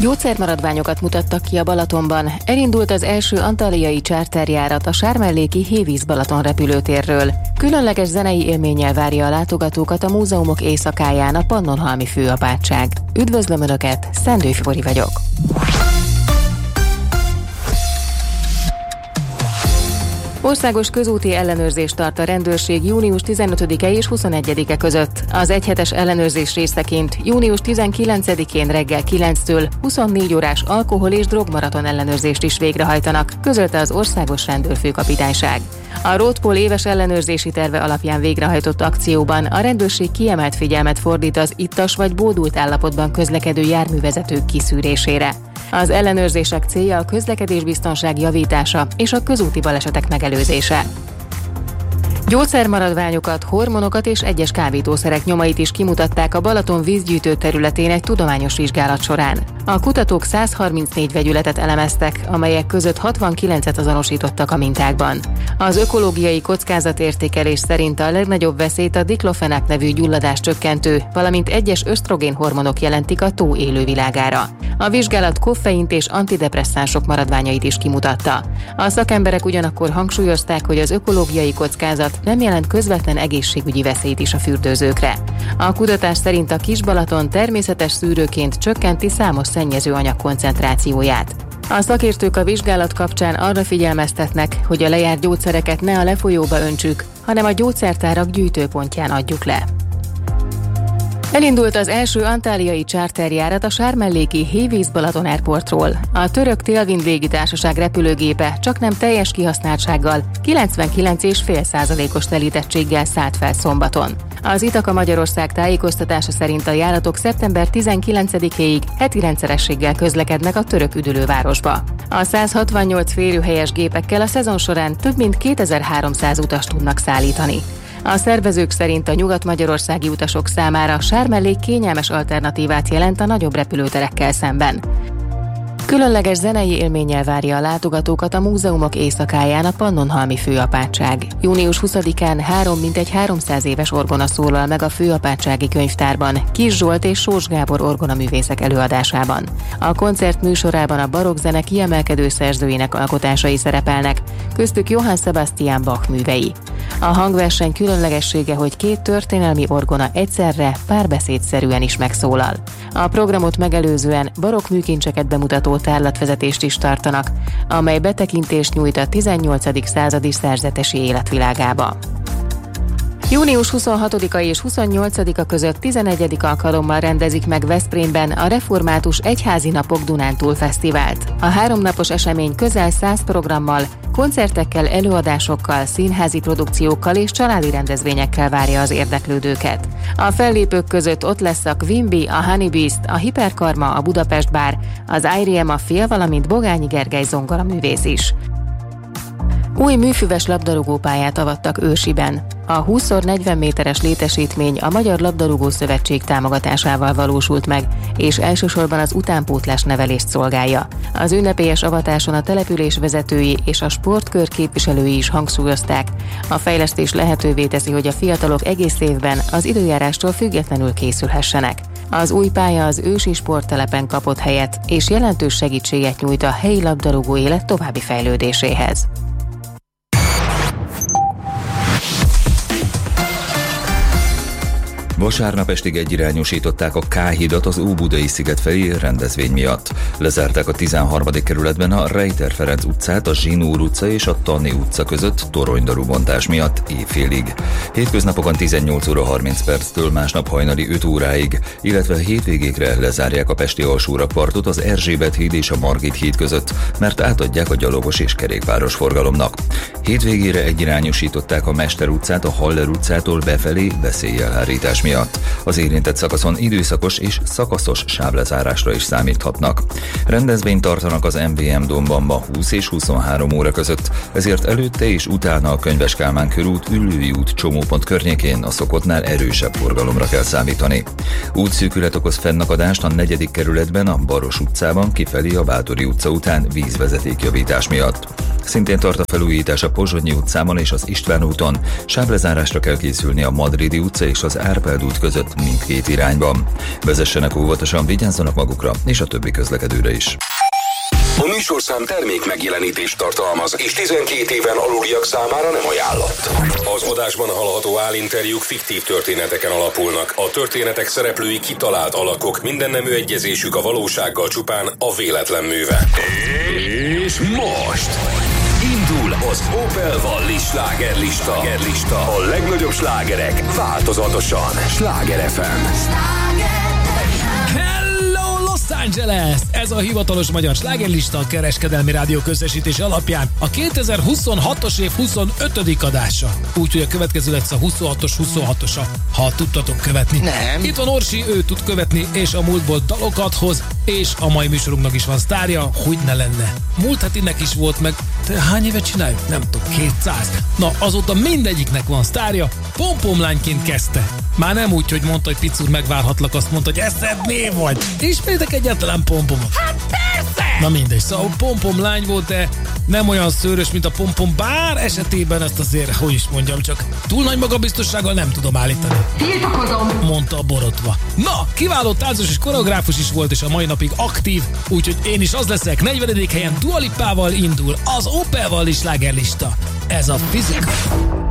Gyógyszermaradványokat mutattak ki a Balatonban. Elindult az első antalliai charterjárat a Sármelléki Hévíz Balaton repülőtérről. Különleges zenei élménnyel várja a látogatókat a múzeumok éjszakáján a Pannonhalmi főapátság. Üdvözlöm Önöket, Szendő Fibori vagyok. Országos közúti ellenőrzést tart a rendőrség június 15-e és 21-e között. Az egyhetes ellenőrzés részeként június 19-én reggel 9-től 24 órás alkohol- és drogmaraton ellenőrzést is végrehajtanak, közölte az Országos Rendőrfőkapitányság. A Roadpol éves ellenőrzési terve alapján végrehajtott akcióban a rendőrség kiemelt figyelmet fordít az ittas vagy bódult állapotban közlekedő járművezetők kiszűrésére. Az ellenőrzések célja a közlekedésbiztonság javítása és a közúti balesetek megelőzése. Gyógyszermaradványokat, hormonokat és egyes kábítószerek nyomait is kimutatták a Balaton vízgyűjtő területén egy tudományos vizsgálat során. A kutatók 134 vegyületet elemeztek, amelyek között 69-et azonosítottak a mintákban. Az ökológiai kockázatértékelés szerint a legnagyobb veszélyt a diklofenák nevű gyulladáscsökkentő, valamint egyes ösztrogénhormonok jelentik a tó élővilágára. A vizsgálat koffeint és antidepresszánsok maradványait is kimutatta. A szakemberek ugyanakkor hangsúlyozták, hogy az ökológiai kockázat nem jelent közvetlen egészségügyi veszélyt is a fürdőzőkre. A kutatás szerint a Kis-Balaton természetes szűrőként csökkenti számos szennyezőanyag koncentrációját. A szakértők a vizsgálat kapcsán arra figyelmeztetnek, hogy a lejárt gyógyszereket ne a lefolyóba öntsük, hanem a gyógyszertárak gyűjtőpontján adjuk le. Elindult az első antalliai charterjárat a Sármelléki Hévíz Balaton Airportról. A török Tailwind légitársaság repülőgépe csaknem teljes kihasználtsággal 99,5%-os telítettséggel szállt fel szombaton. Az Itaka Magyarország tájékoztatása szerint a járatok szeptember 19-éig heti rendszerességgel közlekednek a török üdülővárosba. A 168 férőhelyes gépekkel a szezon során több mint 2300 utast tudnak szállítani. A szervezők szerint a nyugat-magyarországi utasok számára Sármellék kényelmes alternatívát jelent a nagyobb repülőterekkel szemben. Különleges zenei élménnyel várja a látogatókat a múzeumok éjszakáján a Pannonhalmi főapátság. Június 20-án mintegy 300 éves orgona szólal meg a főapátsági könyvtárban, Kis Zsolt és Sós Gábor orgonaművészek előadásában. A koncert műsorában a barokk zene kiemelkedő szerzőinek alkotásai szerepelnek, köztük Johann Sebastian Bach művei. A hangverseny különlegessége, hogy két történelmi orgona egyszerre párbeszédszerűen is megszólal. A programot megelőzően barokk műkincseket bemutató tárlatvezetést is tartanak, amely betekintést nyújt a 18. századi szerzetesi életvilágába. Június 26-a és 28-a között 11. alkalommal rendezik meg Veszprémben a Református Egyházi Napok Dunántúl Fesztivált. A 3 napos esemény közel 100 programmal, koncertekkel, előadásokkal, színházi produkciókkal és családi rendezvényekkel várja az érdeklődőket. A fellépők között ott lesz a Quimby, a Honey Beast, a Hiperkarma, a Budapest Bar, az IRM Affia, valamint Bogányi Gergely zongoraművész is. Új műfüves labdarúgópályát avattak Őrsiben. A 20x40 méteres létesítmény a Magyar Labdarúgó Szövetség támogatásával valósult meg, és elsősorban az utánpótlás nevelést szolgálja. Az ünnepélyes avatáson a település vezetői és a sportkör képviselői is hangsúlyozták. A fejlesztés lehetővé teszi, hogy a fiatalok egész évben az időjárástól függetlenül készülhessenek. Az új pálya az ősi sporttelepen kapott helyet, és jelentős segítséget nyújt a helyi labdarúgó élet további fejlődéséhez. Vasárnap estig egyirányosították a K-hidat az Óbudai sziget felé rendezvény miatt. Lezárták a 13. kerületben a Rejter Ferenc utcát, a Zsinór utca és a Tanni utca között toronydarubontás miatt éjfélig. Hétköznapokon 18 óra 30 perctől másnap hajnali 5 óráig, illetve hétvégékre lezárják a pesti alsórakpartot az Erzsébet híd és a Margit híd között, mert átadják a gyalogos és kerékpáros forgalomnak. Hétvégére egyirányosították a Mester utcát a Haller utcától befelé veszélyelhárítás miatt. Az érintett szakaszon időszakos és szakaszos sávlezárásra is számíthatnak. Rendezvényt tartanak az MVM Dombban 20 és 23 óra között, ezért előtte és utána a Könyves Kálmán körút, Üllői út csomópont környékén a szokottnál erősebb forgalomra kell számítani. Útszűkület okoz fennakadást a 4. kerületben, a Baros utcában kifelé a Bátori utca után vízvezetékjavítás miatt. Szintén tart a felújítás a Pozsonyi utcában és az István úton. Sáblezárásra kell készülni a Madridi utca és az Árpád út között mindkét irányban. Vezessenek óvatosan, vigyázzanak magukra és a többi közlekedőre is. A műsorszám termék megjelenítést tartalmaz, és 12 éven aluliak számára nem ajánlott. Az adásban hallható állinterjúk fiktív történeteken alapulnak. A történetek szereplői kitalált alakok, mindennemű egyezésük a valósággal csupán a véletlen műve. És most indul az Opel Valli slágerlista. A legnagyobb slágerek változatosan. Sláger FM. Los Angeles! Ez a hivatalos magyar slágerlista a Kereskedelmi Rádió közösítés alapján a 2026-os év 25. adása. Úgyhogy a következő lesz a 26-os, ha tudtatok követni. Nem. Itt van Orsi, ő tud követni, és a múltból dalokat hoz, és a mai műsorunknak is van sztárja, hogy ne lenne. Múlt hetinek is volt meg, hány évet csináljuk? Nem tudom, 200. Na, azóta mindegyiknek van sztárja, pompomlányként kezdte. Már nem úgy, hogy mondta, hogy Picur megvárhatlak, azt mondta, hogy eszedné vagy. Ismeritek egyáltalán Pompomot? Hát persze! Na mindegy, szóval Pompom lány volt, de nem olyan szőrös, mint a Pompom, bár esetében ezt azért, hogy is mondjam, csak túl nagy magabiztossággal nem tudom állítani. Tiltakozom! Mondta a borotva. Na, kiváló táncos és koreográfus is volt, és a mai napig aktív, úgyhogy én is az leszek, 40. helyen Dua Lipával indul az Opel Valli slágerlista. Ez a fizika.